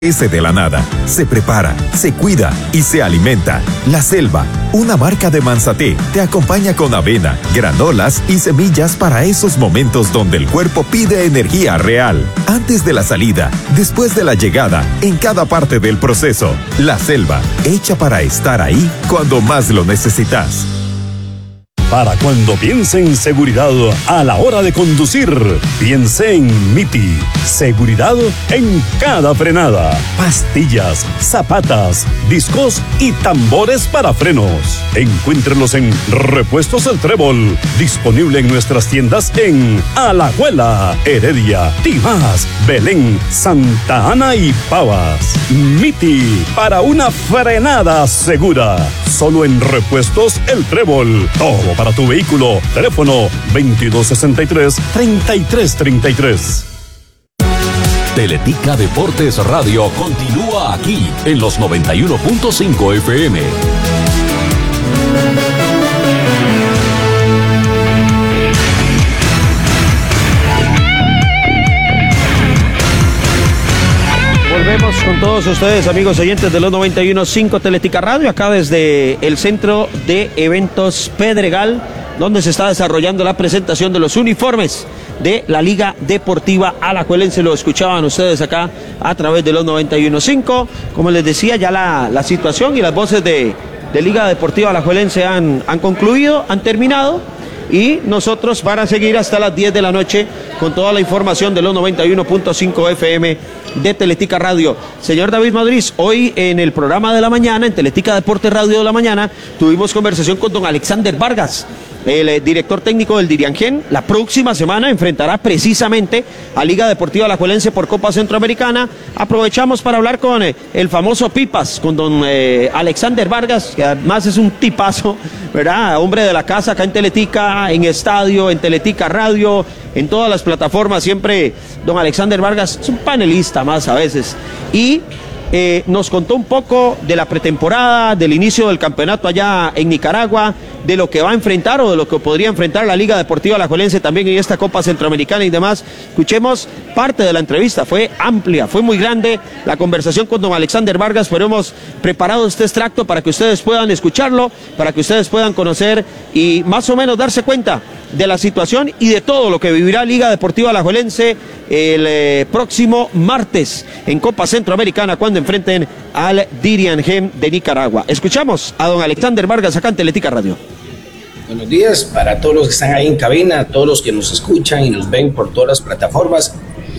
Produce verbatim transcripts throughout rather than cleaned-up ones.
Ese de la nada, se prepara, se cuida y se alimenta. La Selva, una marca de Manzaté, te acompaña con avena, granolas y semillas para esos momentos donde el cuerpo pide energía real. Antes de la salida, después de la llegada, en cada parte del proceso. La Selva, hecha para estar ahí cuando más lo necesitas. Para cuando piense en seguridad a la hora de conducir, piense en MIPI. Seguridad en cada frenada. Pastillas, zapatas, discos y tambores para frenos. Encuéntrelos en Repuestos El Trébol. Disponible en nuestras tiendas en Alajuela, Heredia, Tibás, Belén, Santa Ana y Pavas. MIPI, para una frenada segura. Solo en Repuestos El Trébol. Todo para tu vehículo. Teléfono veintidós sesenta y tres, treinta y tres treinta y tres. Teletica Deportes Radio continúa aquí en los noventa y uno punto cinco F M. Volvemos con todos ustedes, amigos oyentes de los noventa y uno punto cinco Teletica Radio, acá desde el Centro de Eventos Pedregal, donde se está desarrollando la presentación de los uniformes de la Liga Deportiva Alajuelense. Lo escuchaban ustedes acá a través de los noventa y uno punto cinco. Como les decía, ya la, la situación y las voces de, de Liga Deportiva Alajuelense han, han concluido, han terminado. Y nosotros van a seguir hasta las diez de la noche con toda la información de los noventa y uno punto cinco F M de Teletica Radio. Señor David Madrid, hoy en el programa de la mañana, en Teletica Deportes Radio de la mañana, tuvimos conversación con don Alexander Vargas, el eh, director técnico del Diriangén. La próxima semana enfrentará precisamente a Liga Deportiva Alajuelense por Copa Centroamericana. Aprovechamos para hablar con eh, el famoso Pipas, con don eh, Alexander Vargas, que además es un tipazo, ¿verdad? Hombre de la casa acá en Teletica, en Estadio, en Teletica Radio, en todas las plataformas. Siempre don Alexander Vargas es un panelista más a veces. Y Eh, nos contó un poco de la pretemporada, del inicio del campeonato allá en Nicaragua, de lo que va a enfrentar o de lo que podría enfrentar la Liga Deportiva Alajuelense también en esta Copa Centroamericana y demás. Escuchemos parte de la entrevista, fue amplia, fue muy grande la conversación con don Alexander Vargas, pero hemos preparado este extracto para que ustedes puedan escucharlo, para que ustedes puedan conocer y más o menos darse cuenta de la situación y de todo lo que vivirá Liga Deportiva Alajuelense el eh, próximo martes en Copa Centroamericana cuando enfrenten al Diriangén de Nicaragua. Escuchamos a don Alexander Vargas acá en Teletica Radio. Buenos días para todos los que están ahí en cabina, a todos los que nos escuchan y nos ven por todas las plataformas.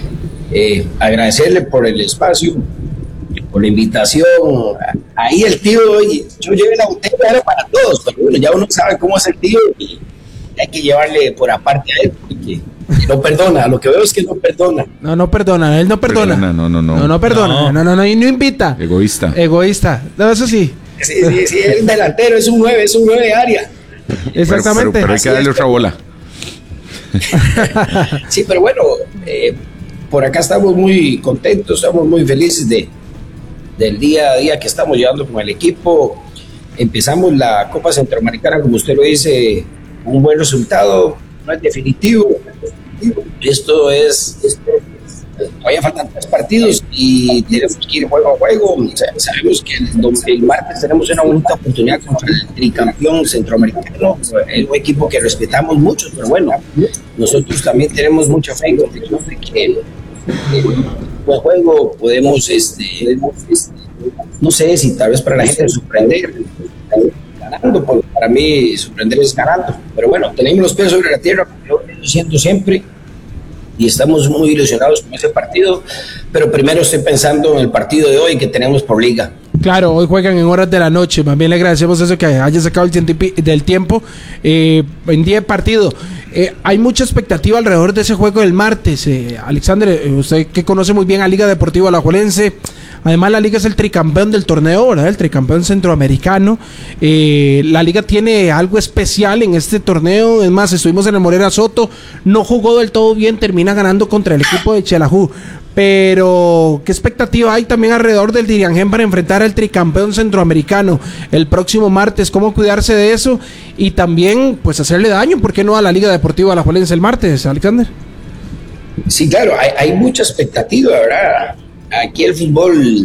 Eh, agradecerle por el espacio, por la invitación. Ahí el tío, oye, yo llevé la botella, era para todos, pero bueno, ya uno sabe cómo es el tío y hay que llevarle por aparte a él, porque no perdona, lo que veo es que no perdona. No, no perdona, él no perdona. perdona no, no, no. No, no perdona, no, no, no, no, y no invita. Egoísta. Egoísta, no, eso sí. Sí, sí, sí, es delantero, es un nueve, es un nueve de área. Exactamente. Pero, pero, pero hay que darle otra bola. Sí, pero bueno, eh, por acá estamos muy contentos, estamos muy felices de, del día a día que estamos llevando con el equipo. Empezamos la Copa Centroamericana, como usted lo dice, un buen resultado, no es definitivo. Esto es, esto es, todavía faltan tres partidos y tenemos que ir juego a juego. Sabemos que el, el martes tenemos una bonita oportunidad contra el tricampeón centroamericano, es un equipo que respetamos mucho, pero bueno, nosotros también tenemos mucha fe en que en buen juego podemos, este, no sé si tal vez para la gente sorprender ganando, porque para mí sorprender es ganando, pero bueno, tenemos los pies sobre la tierra, como yo siento siempre, y estamos muy ilusionados con ese partido, pero primero estoy pensando en el partido de hoy que tenemos por liga. Claro, hoy juegan en horas de la noche, más bien le agradecemos eso que haya sacado el tiempo, del tiempo eh, en día de partido. Eh, hay mucha expectativa alrededor de ese juego del martes. eh, Alexander, eh, usted que conoce muy bien a Liga Deportiva Alajuelense, además la Liga es el tricampeón del torneo, ¿verdad? El tricampeón centroamericano. eh, la Liga tiene algo especial en este torneo, es más, estuvimos en el Morera Soto, no jugó del todo bien, termina ganando contra el equipo de Xelajú. Pero, ¿qué expectativa hay también alrededor del Diriangén para enfrentar al tricampeón centroamericano el próximo martes? ¿Cómo cuidarse de eso? Y también, pues, hacerle daño, ¿por qué no a la Liga Deportiva Alajuelense el martes, Alexander? Sí, claro, hay, hay mucha expectativa, ¿verdad? aquí el fútbol